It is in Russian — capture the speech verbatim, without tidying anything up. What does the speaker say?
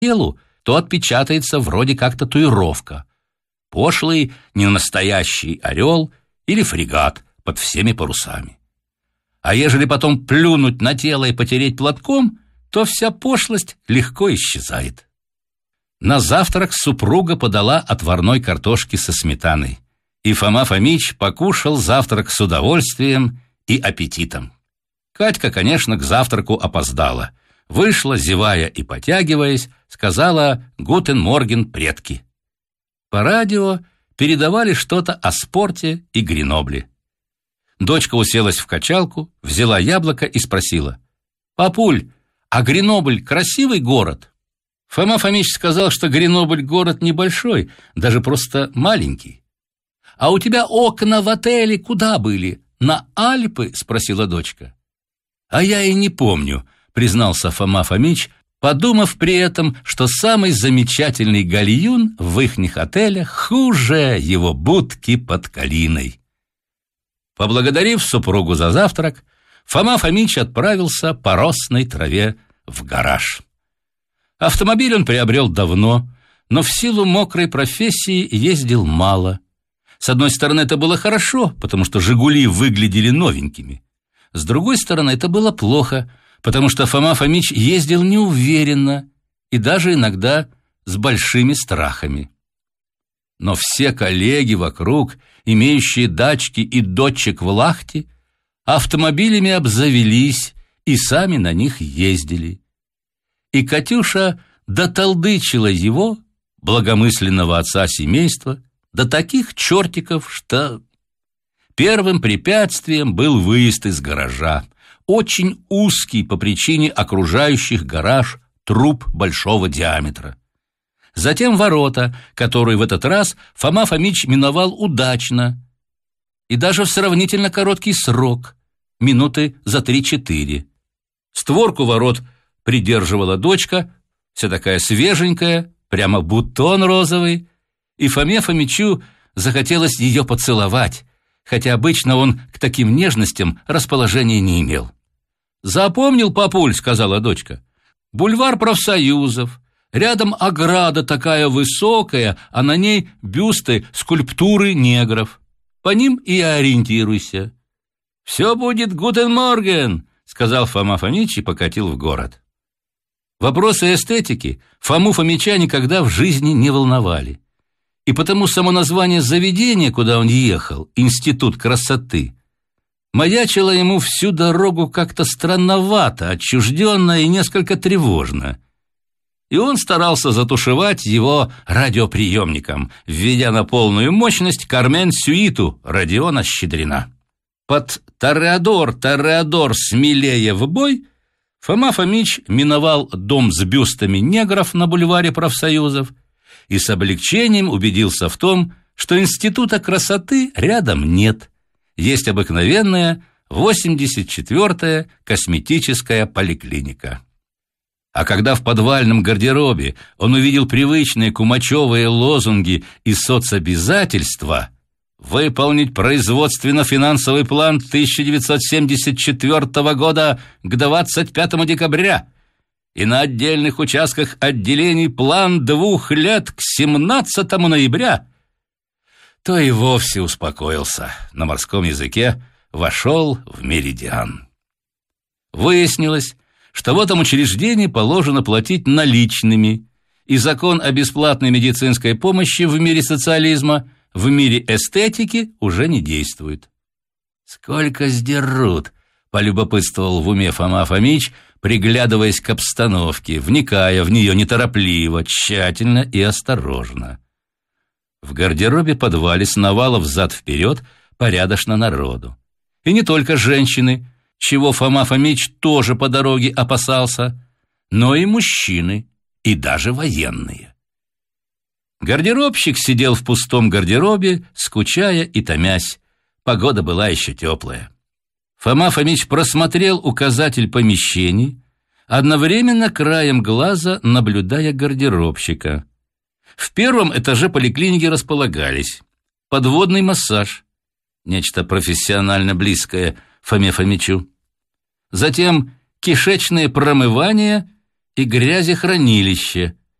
телу, то отпечатается вроде как татуировка. Пошлый, ненастоящий орел или фрегат под всеми парусами. А ежели потом плюнуть на тело и потереть платком, то вся пошлость легко исчезает. На завтрак супруга подала отварной картошки со сметаной, и Фома Фомич покушал завтрак с удовольствием и аппетитом. Катька, конечно, к завтраку опоздала. Вышла, зевая и потягиваясь, сказала «Гутен морген, предки». По радио передавали что-то о спорте и Гренобле. Дочка уселась в качалку, взяла яблоко и спросила: «Папуль, а Гренобль красивый город?» Фома Фомич сказал, что Гренобль город небольшой, даже просто маленький. «А у тебя окна в отеле куда были? На Альпы?» — спросила дочка. «А я и не помню», — признался Фома Фомич, подумав при этом, что самый замечательный гальюн в ихних отелях хуже его будки под калиной. Поблагодарив супругу за завтрак, Фома Фомич отправился по росной траве в гараж. Автомобиль он приобрел давно, но в силу мокрой профессии ездил мало. С одной стороны, это было хорошо, потому что «Жигули» выглядели новенькими. С другой стороны, это было плохо, потому что Фома Фомич ездил неуверенно и даже иногда с большими страхами. Но все коллеги вокруг, имеющие дачки и дочек в Лахте, автомобилями обзавелись и сами на них ездили. И Катюша доталдычила его, благомысленного отца семейства, до таких чертиков, что... Первым препятствием был выезд из гаража, очень узкий по причине окружающих гараж труб большого диаметра. Затем ворота, которые в этот раз Фома Фомич миновал удачно, и даже в сравнительно короткий срок, минуты за три-четыре. Створку ворот придерживала дочка, вся такая свеженькая, прямо бутон розовый, и Фоме Фомичу захотелось ее поцеловать, хотя обычно он к таким нежностям расположения не имел. «Запомнил, папуль, — сказала дочка, — бульвар профсоюзов, рядом ограда такая высокая, а на ней бюсты, скульптуры негров. По ним и ориентируйся». «Все будет гутен морген», — сказал Фома Фомич и покатил в город. Вопросы эстетики Фому Фомича никогда в жизни не волновали. И потому само название заведения, куда он ехал, «Институт красоты», маячило ему всю дорогу как-то странновато, отчужденно и несколько тревожно. И он старался затушевать его радиоприемником, введя на полную мощность Кармен-сюиту Родиона Щедрина. Под «Тореадор, Тореадор, смелее в бой» Фома Фомич миновал дом с бюстами негров на бульваре профсоюзов и с облегчением убедился в том, что института красоты рядом нет. Есть обыкновенная восемьдесят четвёртая косметическая поликлиника. А когда в подвальном гардеробе он увидел привычные кумачевые лозунги и соцобязательства «Выполнить производственно-финансовый план тысяча девятьсот семьдесят четвёртого года к двадцать пятому декабря и на отдельных участках отделений план двух лет к семнадцатому ноября», то и вовсе успокоился. На морском языке вошел в меридиан. Выяснилось, что в этом учреждении положено платить наличными, и закон о бесплатной медицинской помощи в мире социализма в мире эстетики уже не действует. «Сколько сдерут?» — полюбопытствовал в уме Фома Фомич, приглядываясь к обстановке, вникая в нее неторопливо, тщательно и осторожно. В гардеробе-подвале сновало взад-вперед порядочно народу. И не только женщины, чего Фома Фомич тоже по дороге опасался, но и мужчины, и даже военные. Гардеробщик сидел в пустом гардеробе, скучая и томясь. Погода была еще теплая. Фома Фомич просмотрел указатель помещений, одновременно краем глаза наблюдая гардеробщика. В первом этаже поликлиники располагались подводный массаж, нечто профессионально близкое Фоме Фомичу, затем кишечное промывание и грязехранилище,